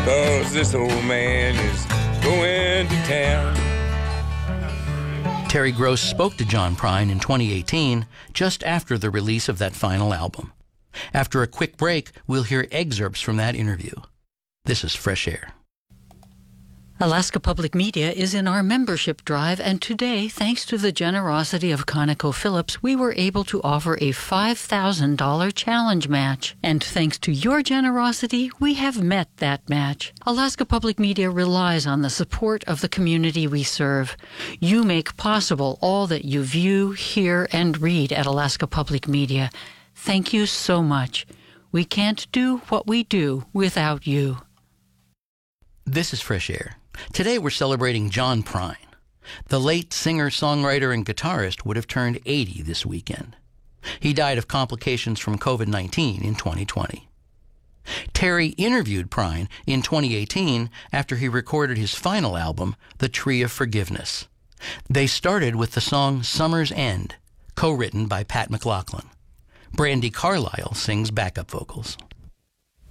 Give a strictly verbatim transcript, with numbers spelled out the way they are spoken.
'cause this old man is going to town. Terry Gross spoke to John Prine in twenty eighteen, just after the release of that final album. After a quick break, we'll hear excerpts from that interview. This is Fresh Air. Alaska Public Media is in our membership drive, and today, thanks to the generosity of ConocoPhillips, we were able to offer a five thousand dollars challenge match. And thanks to your generosity, we have met that match. Alaska Public Media relies on the support of the community we serve. You make possible all that you view, hear, and read at Alaska Public Media. Thank you so much. We can't do what we do without you. This is Fresh Air. Today we're celebrating John Prine. The late singer, songwriter, and guitarist would have turned eighty this weekend. He died of complications from covid nineteen in twenty twenty. Terry interviewed Prine in twenty eighteen after he recorded his final album, The Tree of Forgiveness. They started with the song Summer's End, co-written by Pat McLaughlin. Brandi Carlile sings backup vocals.